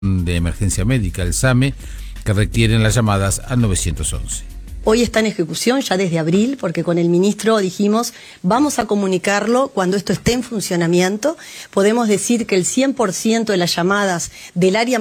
de emergencia médica, el SAME, que requieren las llamadas al 911. Hoy está en ejecución ya desde abril, porque con el ministro dijimos, vamos a comunicarlo cuando esto esté en funcionamiento. Podemos decir que el 100% de las llamadas del área